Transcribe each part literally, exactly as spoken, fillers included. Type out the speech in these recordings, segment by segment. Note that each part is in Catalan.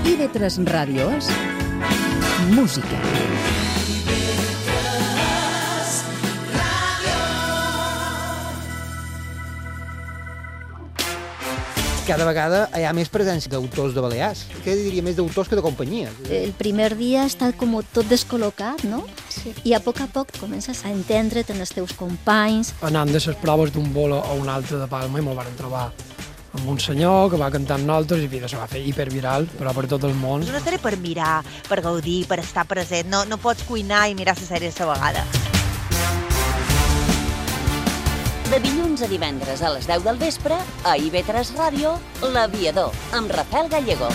I ve tres Ràdio és música. Cada vegada hi ha més presència d'autors de Balears. Què diria, més d'autors que de companyies? El primer dia està com tot descol·locat, no? Sí. I a poc a poc comences a entendre't en els teus companys. Anant de les proves d'un bolo a un altre de Palma i me'l van trobar amb un senyor que va cantar amb nosaltres i vida, se va fer hiperviral, però per tot el món. És una sèrie per mirar, per gaudir, per estar present. No, no pots cuinar i mirar la sèrie a la vegada. De dilluns a divendres a les deu del vespre, a I ve tres Ràdio, L'Aviador, amb Rafael Gallego.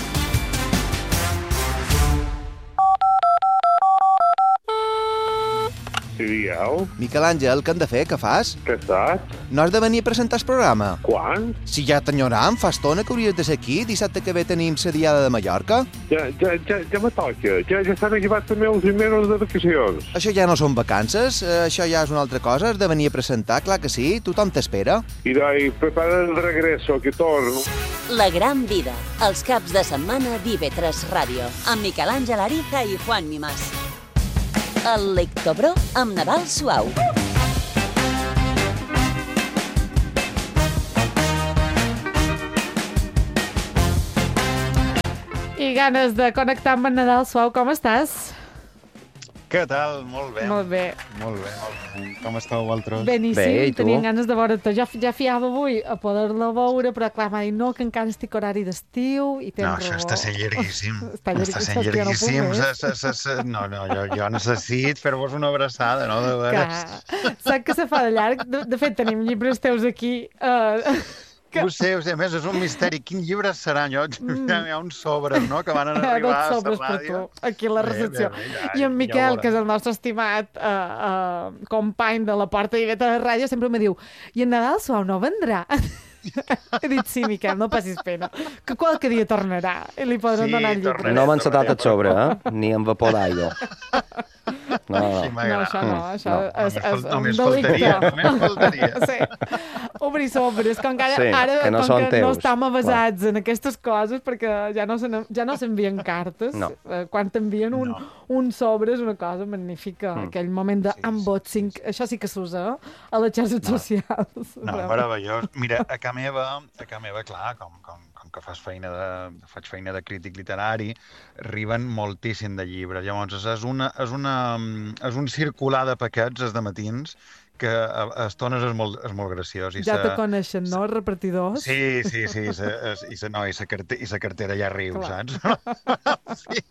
Sí, digueu. Miquel Àngel, què hem de fer? Què fas? Què estàs? No has de venir a presentar el programa? Quan? Si ja t'enyoram, fa estona que hauries de ser aquí. Dissabte que ve tenim la Diada de Mallorca. Ja, ja, ja, ja me toca. Ja, ja s'han acabat també els mesos de vacacions. Això ja no són vacances, eh, això ja és una altra cosa. Has de venir a presentar, clar que sí, tothom t'espera. I dai, prepara el regreso, que torno. La gran vida, els caps de setmana d'I ve tres Ràdio, amb Miquel Àngel Ariza i Juan Mimàs. El Lectobró amb Nadal Suau. I ganes de connectar amb en Nadal Suau, com estàs? Què tal? Molt bé. Molt bé. Molt bé, molt bé. Com esteu vosaltres? Beníssim, bé, i tu? tenien ganes de veure't. Jo ja fiava avui a poder-la veure, però clar, m'ha dit no, que encara estic horari d'estiu i tens No, raó. això està sent llarguíssim. Està Està sent saps que jo no puc llarguíssim. més. Se- se- se- se- No, no, jo, jo necessit fer-vos una abraçada, no? De veres. Que... Saps que se fa de llarg? De, de fet, tenim llibres teus aquí. Uh... Que... Ho sé, ho sé, a més, és un misteri. Quins llibres seran? Jo, mm. Hi ha uns sobres, no?, que van arribar Dos a la sobres per tu, ràdio. aquí a la recepció. Bé, bé, bé, ja, I en ja Miquel, ho que és el nostre estimat uh, uh, company de la porta d'I ve tres Ràdio, sempre me diu, i en Nadal Suau no vendrà? He dit, sí, Miquel, no passis pena, que qualque dia tornarà i li podran Sí, donar el llibre. tornaré. No m'han encetat el sobre, eh? Ni amb vapor d'aigua. No, Sí, no. No, això no, això No, és, és només un faltaria, delicte. només faltaria. Sí. Obrir sobres, com que ara, Sí, ara que no com són que no teus, estem avasats en aquestes coses, perquè ja no s'en- ja no s'envien cartes. No. Eh, Quan t'envien un, No. un sobre és una cosa magnífica. Mm. Aquell moment d'unboxing, sí, sí, això sí que s'usa eh? a les xarxes No. socials. No, Bravo. meravellós. Mira, a casa meva, a casa meva, clar, com, com, com que fas feina de, faig feina de crític literari, arriben moltíssim de llibres. Llavors, és, una, és, una, és un circular de paquets, els de matins, que a, a estones és molt, és molt graciós. I Ja sa- te coneixen, no, els repartidors? Sí, sí, sí, i sa, es- i sa, no, i sa, carte, i sa cartera ja riu, Clar. saps? Sí.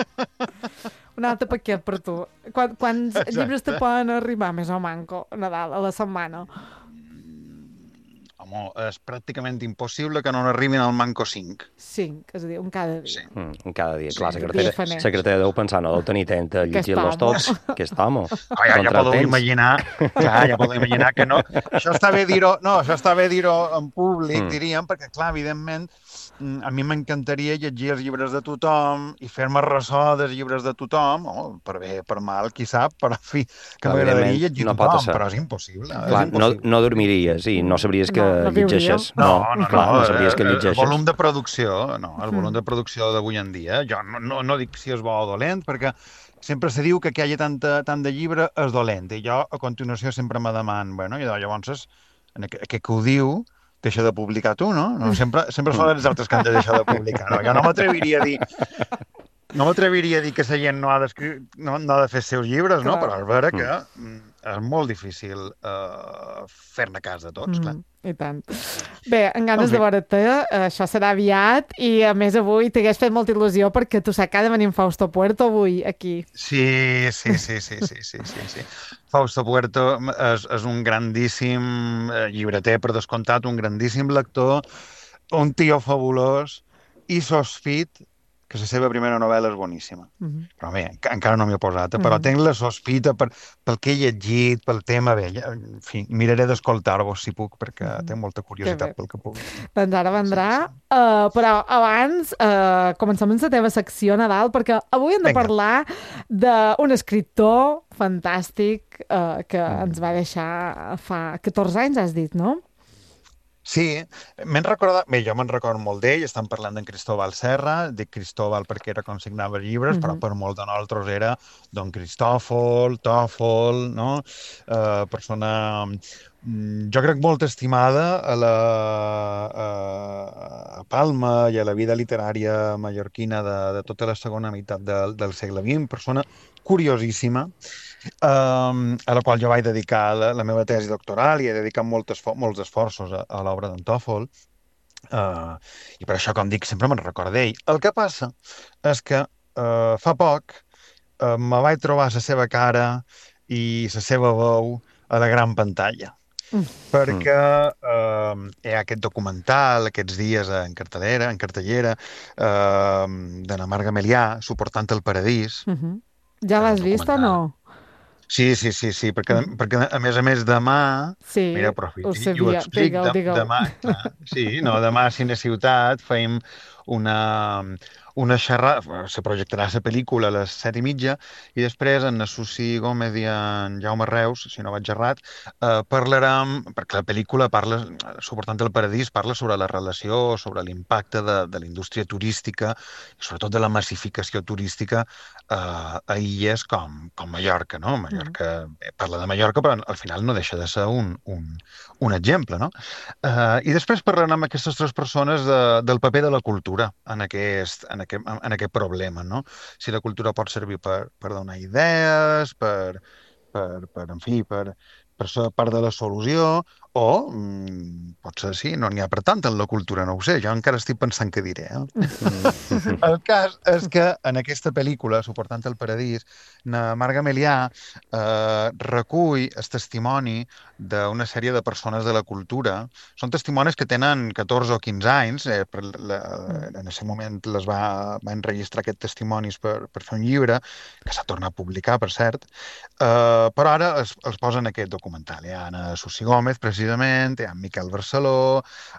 Un altre paquet per tu. Quan, quants Exacte. llibres te poden arribar, més o manco, a Nadal, a la setmana? Home, és pràcticament impossible que no n'arribin al manco cinc. Cinc, és a dir, un cada dia. Sí. Mm, cada dia. Clar, Sí, la dia cartera, faner. la cartera deu pensar, no deu tenir temps de llegir-los home. tots. Que està, home. Ah, ja, ja podeu imaginar, clar, ja podeu imaginar que no. Això està bé dir-ho, no, això està bé dir-ho en públic, Mm. diríem, perquè, clar, evidentment, mm, a mi m'encantaria llegir els llibres de tothom i fer-me ressò dels llibres de tothom, oh, per bé, per mal, qui sap, però, en fi, que Clar, m'agradaria evidentment, llegir no pot tothom, ser. però és impossible. Clar, és no, impossible. no dormiries i no sabries que No, no viuríeu. llegeixes. No, no, clar, no, no sabries que el- llegeixes. El volum de producció, no, el volum Mm. de producció d'avui en dia, jo no, no, no dic si és bo o dolent, perquè sempre se diu que que hi hagi tanta, tant de llibre és dolent, i jo a continuació sempre me deman, bueno, i llavors, en aquest que ho diu, deixa de publicar tu, no? no sempre, sempre són els altres que han de deixar de publicar, no? Jo no m'atreviria a dir... No m'atreviria a dir que la gent no ha, no, no ha de fer els seus llibres, no? Clar. Però és vera que mm. és molt difícil uh, fer-ne cas de tots, clar. Mm, I tant. Bé, en ganes En fi. de veure't, eh, això serà aviat, i a més avui t'hagués fet molta il·lusió perquè tu saps que ha de venir en Fausto Puerto avui, aquí. Sí, sí, sí, sí, sí, sí, sí, sí. Fausto Puerto és, és un grandíssim eh, llibreter, per descomptat, un grandíssim lector, un tio fabulós i sospit que la seva primera novel·la és boníssima. Mm -hmm. Però bé, enca- encara no m'hi he posat, eh? però Mhm. tenc la sospita per, pel que he llegit, pel tema, bé, ja, en fi, miraré d'escoltar-vos si puc, perquè Mhm. tinc molta Que curiositat bé. pel que puc. Doncs ara vendrà, Sí, sí. Uh, però abans uh, comencem amb la teva secció, Nadal, perquè avui hem de Vinga. parlar d'un escriptor fantàstic uh, que Mm. ens va deixar fa catorze anys, has dit, no? Sí, me'n recordat... Bé, jo me'n recordo molt d'ell, estan parlant d'en Cristóbal Serra, dic Cristóbal perquè era com signava llibres, uh -huh. però per molt de nosaltres era don Cristòfol, Tòfol, no? Uh, persona, jo crec, molt estimada a la a, a Palma i a la vida literària mallorquina de, de tota la segona meitat del, del segle vint, persona curiosíssima, Um, a la qual jo vaig dedicar la, la meva tesi doctoral i he dedicat molts, molts esforços a, a l'obra d'en Tòfol, uh, i per això, com dic, sempre me'n recordo d'ell. El que passa és que uh, fa poc uh, me vaig trobar la seva cara i la seva veu a la gran pantalla. Mm. Perquè uh, hi ha aquest documental aquests dies en cartellera, en cartellera uh, de la Marga Melià, Suportant el Paradís. Uh-huh. Ja l'has vist o no? Sí, sí, sí, sí, perquè, mm. perquè a més a més demà, sí, mira, aprofito, ho sabia, ho explic, digue'l, digue'l. demà, clar, sí, no, demà a Cine Ciutat feim una, una xerrada, se projectarà la pel·lícula a les set i mitja, i després en Susi Gómez i en Jaume Reus, si no vaig errat, eh, parlarem, perquè la pel·lícula parla, Suportant el Paradís, parla sobre la relació, sobre l'impacte de, de la indústria turística, i sobretot de la massificació turística eh, a illes com, com Mallorca, no? Mallorca, mm. parla de Mallorca, però al final no deixa de ser un, un, un exemple, no? Eh, I després parlarem amb aquestes tres persones de, del paper de la cultura en aquest, en aquest, en aquest problema, no? Si la cultura pot servir per, per donar idees, per, per, per, en fi, per, per ser part de la solució, o mm, potser sí, no n'hi ha per tant en la cultura, no ho sé, jo encara estic pensant què diré. Eh? El cas és que en aquesta pel·lícula, Suportant el Paradís, na Marga Melià eh, recull el testimoni d'una sèrie de persones de la cultura. Són testimonis que tenen catorze o quinze anys, eh, per la, en aquest moment les va, va enregistrar aquests testimonis per, per fer un llibre, que s'ha tornat a publicar, per cert, eh, però ara es, els posen aquest documental. Hi ha Anna Susi Gómez, precisament, hi ha Miquel Barceló,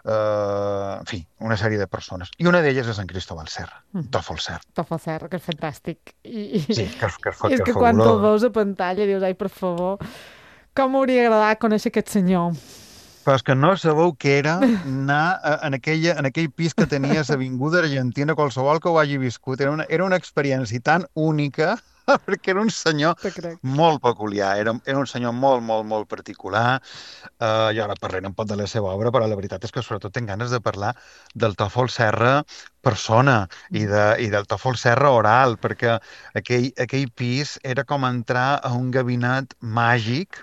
eh, en fi, una sèrie de persones. I una d'elles és en Cristóbal Serra, mm. Tòfol Serra. Tòfol Serra, que és fantàstic. I, sí, que, que, que, és que, que que quan te'l veus a pantalla dius, ai, per favor, com m'hauria agradat conèixer aquest senyor. Però és que no sabeu què era anar en, aquella, en aquell pis que tenia a l'Avinguda Argentina, qualsevol que ho hagi viscut. Era una, era una experiència tan única, perquè era un senyor molt peculiar, era, era un senyor molt, molt, molt particular. Uh, I ara parlarem un poc de la seva obra, però la veritat és que sobretot tinc ganes de parlar del Tòfol Serra persona i, de, i del Tòfol Serra oral, perquè aquell, aquell pis era com entrar a un gabinet màgic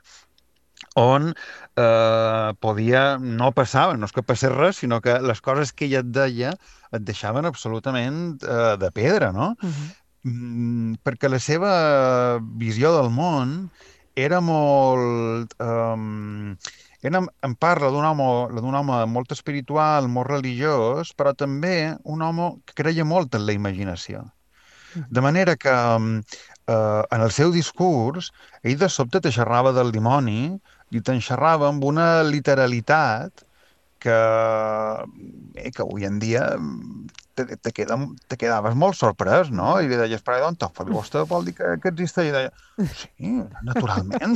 on eh, podia, no passava, no és que passés res, sinó que les coses que ella et deia et deixaven absolutament eh, de pedra, no? Uh-huh. Mm, perquè la seva visió del món era molt... Um, era, en part, la d'un home, d'un home molt espiritual, molt religiós, però també un home que creia molt en la imaginació. De manera que um, uh, en el seu discurs ell de sobte te xerrava del dimoni i t'enxerrava amb una literalitat que, eh, que avui en dia te, te, queda, te quedaves molt sorprès, no? I li deies, però d'on Tòfol, vostè vol dir que, que existeix? I deia, sí, naturalment.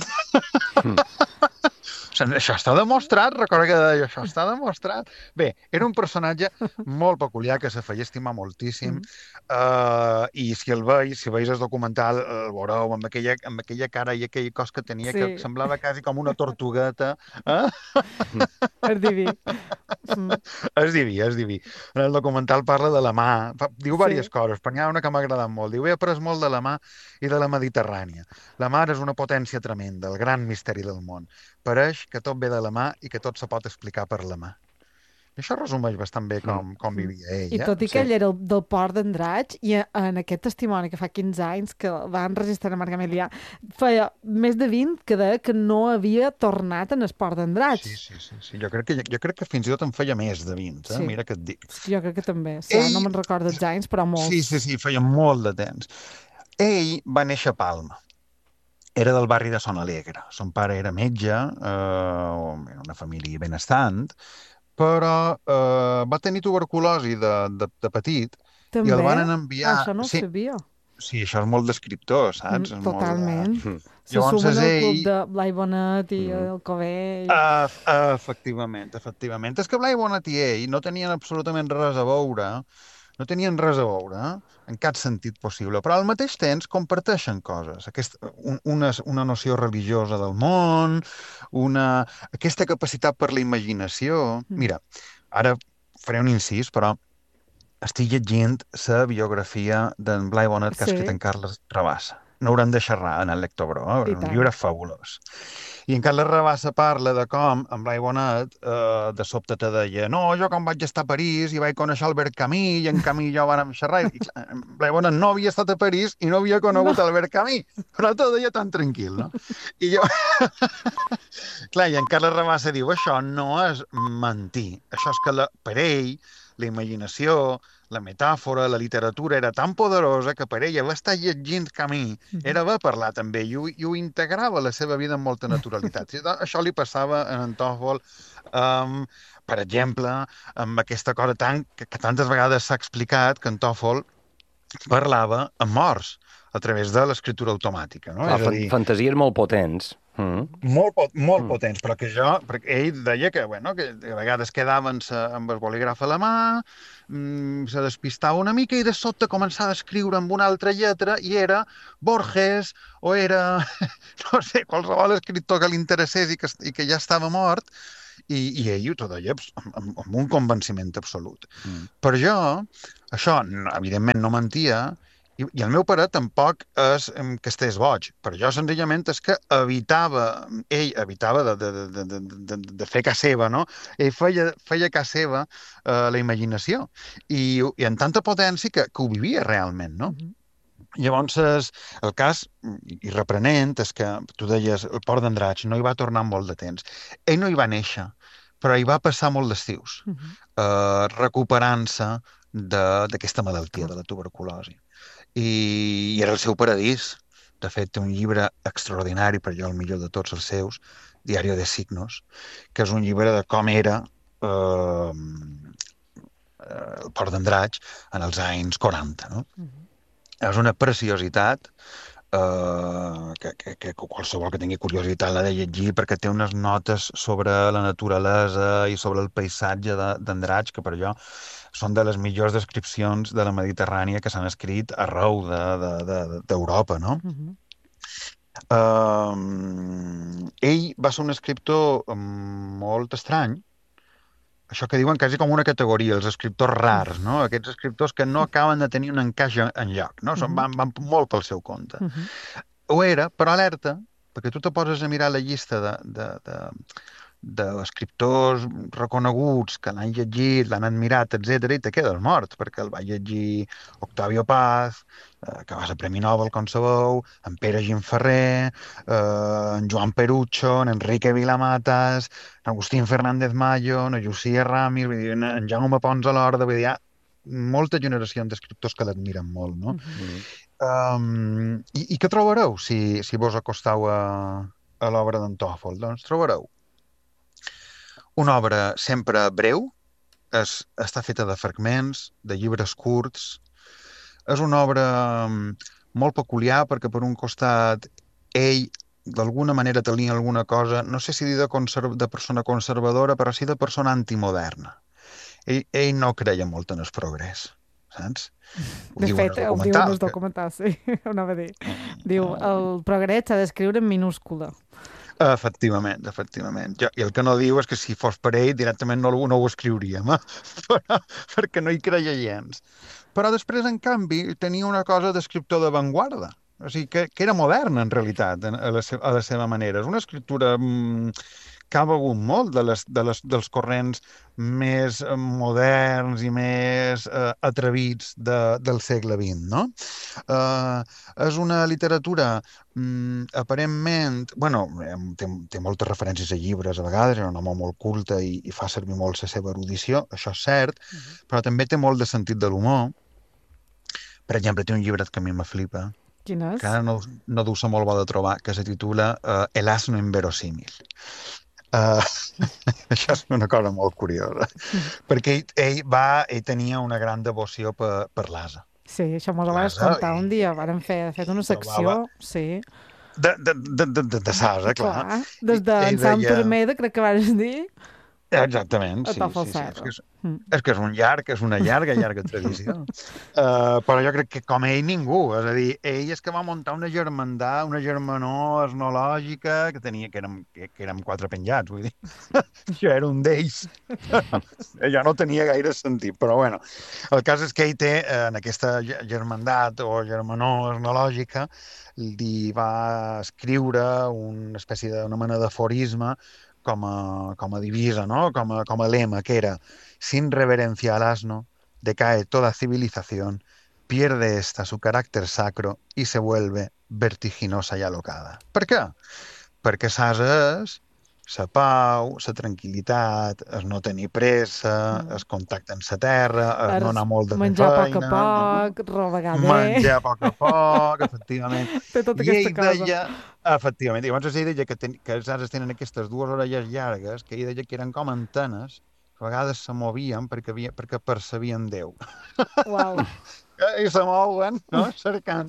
Això està demostrat, recorda que deia, això està demostrat. Bé, era un personatge molt peculiar que se feia estimar moltíssim, mm. uh, i si el veus, si veus el documental, el veureu amb aquella, amb aquella cara i aquell cos que tenia, sí. que semblava quasi com una tortugueta. Eh? És diví. Mm. És diví, és diví. En el documental parla de la mà, diu diverses sí. coses, però n'hi ha una que m'ha agradat molt. Diu, he après molt de la mà i de la Mediterrània. La mar és una potència tremenda, el gran misteri del món. Pareix que tot ve de la mà i que tot se pot explicar per la mà. I això resumeix bastant bé com, com vivia ell. I tot i que sí. ell era el, del port d'Andratx, i en aquest testimoni que fa quinze anys que va enregistrar a Marga Melià, feia més de vint que deia que no havia tornat en el port d'Andratx. Sí, sí, sí, sí. Jo, crec que, jo crec que fins i tot en feia més de vint, eh? Sí. Mira què et dic. Jo crec que també. Sí, ell... No me'n recordo els anys, però molts. Sí, sí, sí, feia molt de temps. Ell va néixer a Palma. Era del barri de Son Alegre. Son pare era metge, eh, una família benestant, però eh, va tenir tuberculosi de, de, de petit. També? I el van enviar... Ah, això no ho sí. sabia. Sí, això és molt d'escriptor, saps? Mm, És totalment. Molt, uh... Se sumen al club de Blai Bonet i mm. el Covell. Uh, uh, efectivament, efectivament. És que Blai Bonet i ell no tenien absolutament res a veure, no tenien res a veure, en cap sentit possible, però al mateix temps comparteixen coses. Aquest, un, una, una noció religiosa del món, una, aquesta capacitat per la imaginació. Mm. Mira, ara faré un incís, però estic llegint la biografia d'en Blai Bonet que ha escrit en Carles Rabassa. No haurem de xerrar en el Lectobro, eh? Un llibre fabulós. I en Carles Rabassa parla de com en Blai Bonet eh, de sobte te deia no, jo quan vaig estar a París i vaig conèixer Albert Camus i en Camus i jo vàrem xerrar i en Blai Bonet no havia estat a París i no havia conegut no. Albert Camus, però te deia tan tranquil, no? I jo... Clar, i en Carles Rabassa diu això no és mentir, això és que la, per ell la imaginació, la metàfora, la literatura era tan poderosa que per ella va estar llegint Camus, era va parlar també i ho, i ho integrava a la seva vida amb molta naturalitat. Això li passava a en Tòfol, um, per exemple, amb aquesta cosa tan, que, que tantes vegades s'ha explicat que en Tòfol parlava amb morts a través de l'escriptura automàtica. No? Clar, és a dir, fantasies molt potents. Mm. Molt, molt mm. potents, però que jo... Perquè ell deia que, bueno, que a vegades quedaven amb el bolígraf a la mà, mmm, se despistava una mica i de sobte començava a escriure amb una altra lletra i era Borges o era, no sé, qualsevol escriptor que li interessés i que, i que ja estava mort i, i ell ho deia amb, amb un convenciment absolut. Mm. Per jo, això, evidentment, no mentia. I, I el meu pare tampoc és que estigués boig. Per jo, senzillament, és que evitava, ell evitava de, de, de, de, de, de fer cas seva, no? Ell feia, feia cas seva eh, la imaginació. I, I en tanta potència que, que ho vivia realment, no? Mm-hmm. Llavors, el cas, i reprenent, és que tu deies, el Port d'Andratx no hi va tornar molt de temps. Ell no hi va néixer, però hi va passar molt d'estius, mm-hmm. eh, recuperant-se d'aquesta malaltia, de la tuberculosi. I era el seu paradís. De fet, té un llibre extraordinari, per jo el millor de tots els seus, Diario de Signos, que és un llibre de com era eh, el Port d'Andratx en els anys quaranta. No? Mm-hmm. És una preciositat eh, que, que, que qualsevol que tingui curiositat l'ha de llegir, perquè té unes notes sobre la naturalesa i sobre el paisatge d'Andratx, que per jo són de les millors descripcions de la Mediterrània que s'han escrit arreu d'Europa, no? Mm-hmm. uh, ell va ser un escriptor molt estrany, això que diuen quasi com una categoria, els escriptors rars, no? Aquests escriptors que no acaben de tenir un encaix enlloc, no? Són, van, van molt pel seu compte. Mm-hmm. Ho era, però alerta, perquè tu te poses a mirar la llista de... de, de d'escriptors reconeguts que l'han llegit, l'han admirat, etcètera, i te quedes mort, perquè el va llegir Octavio Paz, eh, que va ser Premi Nobel, com sabeu, en Pere Gimferrer, eh, en Joan Perucho, en Enrique Vilamatas, en Agustín Fernández Mayo, en Llucia Ramis, vull dir, en Jaume Pons a l'Horda, vull dir, hi ha molta generació d'escriptors que l'admiren molt, no? Mm-hmm. um, i, I què trobareu si, si vos acostau a, a l'obra d'en Tòfol? Doncs trobareu una obra sempre breu, és, està feta de fragments, de llibres curts. És una obra molt peculiar perquè, per un costat, ell d'alguna manera tenia alguna cosa, no sé si dir de, conserv de persona conservadora, però sí de persona antimoderna. Ell, ell no creia molt en el progrés, saps? Ho de fet, ho diu en els documentals, sí, ho anava a dir. Diu, el progrés s'ha d'escriure en minúscula. Efectivament, efectivament. Jo, I el que no diu és que si fos per ell directament no, no ho escriuríem, eh? Però, perquè no hi creia gens. Però després, en canvi, tenia una cosa d'escriptor d'avantguarda. O sigui, que, que era modern, en realitat, a la, a la seva manera. És una escriptura mmm, que ha begut molt de les, de les, dels corrents més moderns i més eh, atrevits de, del segle vint, no? Eh, és una literatura mm, aparentment... Bueno, té, té moltes referències a llibres a vegades, és un home molt culte i, i fa servir molt la seva erudició, això és cert, uh-huh. Però també té molt de sentit de l'humor. Per exemple, té un llibre que a mi me flipa, quin és? Que ara no, no deu ser molt bo de trobar, que se titula uh, El asno inverosímil. Uh, això és una cosa molt curiosa, mm. perquè ell, ell, va, ell tenia una gran devoció per, per l'ase. Sí, això mos ho vas contar un dia, vàrem fer, fet una secció, sí. De, de, de, de, de, de Sasa, clar. Clar, des d'en Sant Permeda, crec que vas dir. Exactament, sí, sí, sí. És, que és, és que és un llarg, és una llarga, llarga tradició. Uh, però jo crec que com ell ningú, és a dir, ell és que va muntar una germandat, una germanor etnològica que tenia, que érem, que, que érem quatre penjats, vull dir. Jo era un d'ells. Jo no tenia gaire sentit, però bueno. El cas és que ell té, en aquesta germandat o germanor etnològica, li va escriure una espècie d'una mena d'aforisme com a, com a divisa, ¿no? Com a, com a lema, que era: sin reverencia al asno, decae toda civilización, pierde esta su carácter sacro y se vuelve vertiginosa y alocada. Per què? Perquè Sasa és la pau, la tranquil·litat, es no tenir pressa, mm. es contacte amb la terra, es no anar molt de menjar feina... Menjar a poc a poc, rovegar bé... Menjar a poc a poc, efectivament. Té tota I aquesta ell cosa. deia, efectivament, i llavors ell deia que, ten, que els ases tenen aquestes dues orelles llargues, que ell deia que eren com antenes, que a vegades se movien perquè, havia, perquè percebien Déu. Uau. I se mouen, no?, cercant.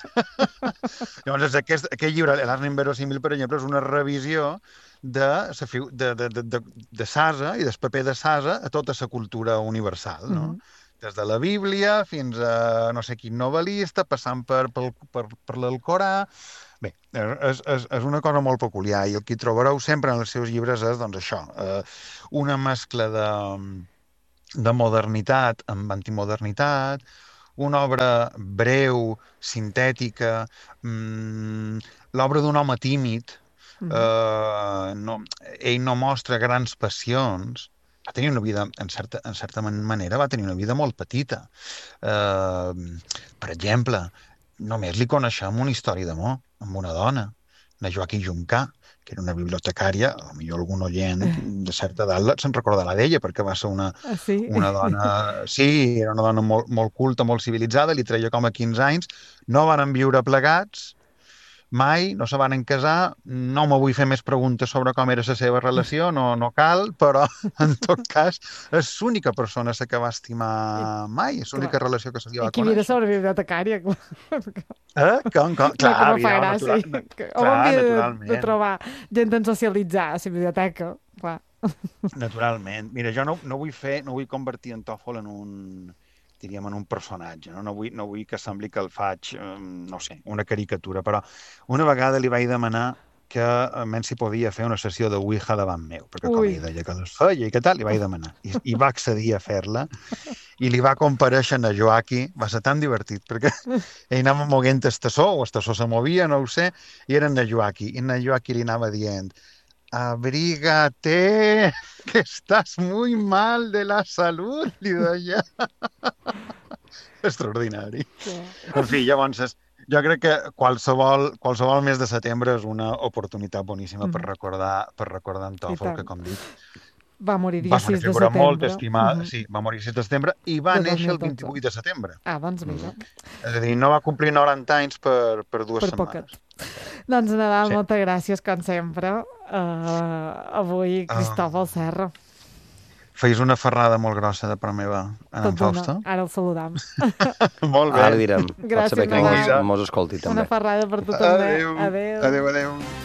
Llavors, aquest, aquest llibre, l'Asno Inverosímil, per exemple, és una revisió de, de, de, de, de, de Sasa i del paper de Sasa a tota la cultura universal, no? Mm-hmm. Des de la Bíblia fins a no sé quin novel·lista, passant per, per, per, per l'Alcorà... Bé, és, és, és una cosa molt peculiar i el que hi trobareu sempre en els seus llibres és, doncs, això, eh, una mescla de, de modernitat amb antimodernitat, una obra breu, sintètica, mmm, l'obra d'un home tímid. Uh, no, ell no mostra grans passions, va tenir una vida, en certa, en certa manera, va tenir una vida molt petita. Uh, per exemple, només li coneixem una història d'amor amb una dona, la Joaquí Juncà, que era una bibliotecària, potser algun oient de certa edat se'n recordarà d'ella, perquè va ser una, ah, sí? una dona... Sí, era una dona molt, molt culta, molt civilitzada, li treia com a quinze anys, no van viure plegats, mai, no se van casar, no me vull fer més preguntes sobre com era la seva relació, no, no cal, però en tot cas és l'única persona que va estimar mai, és l'única relació que se li va conèixer. I qui havia de ser una bibliotecària? Eh? Com, com? Clar, no, havia, natural, clar, o havia naturalment. De, de trobar gent en socialitzar a la biblioteca, clar. Naturalment. Mira, jo no, no vull fer, no vull convertir en Tòfol en un... diríem, en un personatge, no? No vull, no vull que sembli que el faig, no sé, una caricatura, però una vegada li vaig demanar que almenys si podia fer una sessió de Ouija davant meu, perquè com ell deia que les feia i què tal, li vaig demanar. I, i va accedir a fer-la, i li va comparèixer a Joaquí, va ser tan divertit, perquè ell anava moguent el tassó, o el tassó se movia, no ho sé, i era en Joaquí, i en Joaquí li anava dient: abrígate, que estás muy mal de la salud, li deia. Extraordinari. En fi, llavors, jo crec que qualsevol, qualsevol mes de setembre és una oportunitat boníssima per recordar, per recordar en Tòfol, que, com dic, va morir va sis de setembre. Va ser una figura molt estimada, uh-huh. Sí, va morir sis de setembre i va de néixer el vint-i-vuit de setembre. Ah, doncs mira. És a dir, no va complir noranta anys per, per dues per setmanes. Poquet. Doncs Nadal, sí. Moltes gràcies, com sempre. Uh, avui, Cristòfol uh, Serra. Feis una ferrada molt grossa de part meva en en Fausto. Ara el saludam. Molt bé. Ara direm. Gràcies, Pot saber que mos, mos escolti també. Una ferrada per tu també. Adéu. Adéu. Adéu, adéu.